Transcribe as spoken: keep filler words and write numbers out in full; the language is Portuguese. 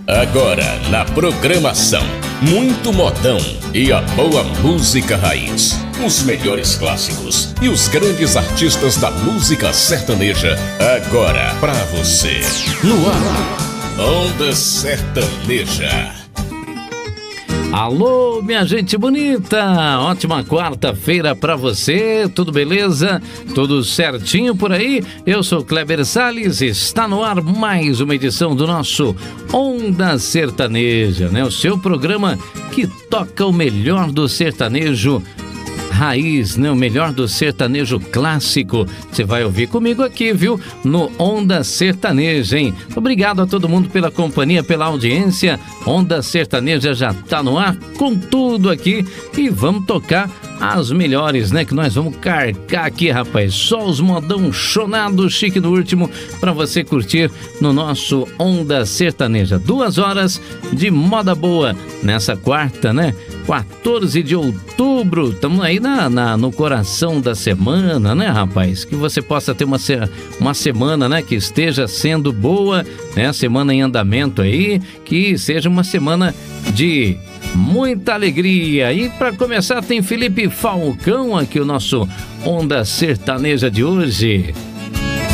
Agora na programação, muito modão e a boa música raiz. Os melhores clássicos e os grandes artistas da música sertaneja. Agora pra você. No ar, Onda Sertaneja. Alô, minha gente bonita, ótima quarta-feira pra você, tudo beleza? Tudo certinho por aí? Eu sou Kleber Salles, está no ar mais uma edição do nosso Onda Sertaneja, né? O seu programa que toca o melhor do sertanejo raiz, né? O melhor do sertanejo clássico. Você vai ouvir comigo aqui, viu? No Onda Sertaneja, hein? Obrigado a todo mundo pela companhia, pela audiência. Onda Sertaneja já tá no ar com tudo aqui e vamos tocar as melhores, né? Que nós vamos carcar aqui, rapaz. Só os modão chonado, chique do último pra você curtir no nosso Onda Sertaneja. Duas horas de moda boa nessa quarta, né? quatorze de outubro, estamos aí na, na, no coração da semana, né, rapaz? Que você possa ter uma, uma semana, né, que esteja sendo boa, né? Semana em andamento aí, que seja uma semana de muita alegria. E para começar tem Felipe Falcão aqui, o nosso Onda Sertaneja de hoje.